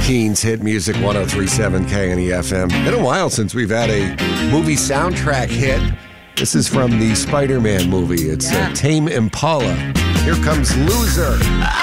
Teens Hit Music 103.7 KNEFM. Been a while since we've had a movie soundtrack hit. This is from the Spider-Man movie. It's Tame Impala. Here comes Loser.